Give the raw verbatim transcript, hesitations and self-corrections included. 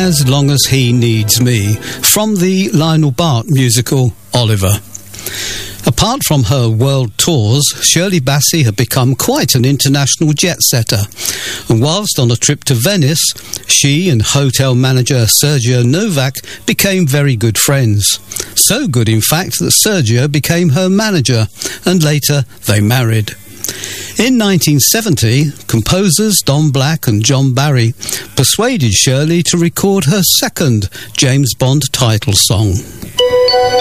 As Long As He Needs Me, from the Lionel Bart musical Oliver. Apart from her world tours, Shirley Bassey had become quite an international jet-setter. And whilst on a trip to Venice, she and hotel manager Sergio Novak became very good friends. So good, in fact, that Sergio became her manager, and later they married. In nineteen seventy, composers Don Black and John Barry persuaded Shirley to record her second James Bond title song.